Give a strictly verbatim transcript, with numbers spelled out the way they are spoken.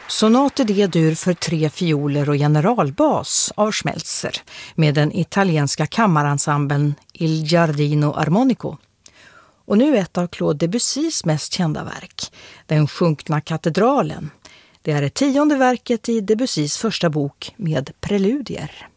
Sonate D-dur för tre fioler och generalbas av Schmelzer med den italienska kammarensemblen Il Giardino Armonico. Och nu ett av Claude Debussys mest kända verk, Den sjunkna katedralen. Det är det tionde verket i Debussys första bok med preludier.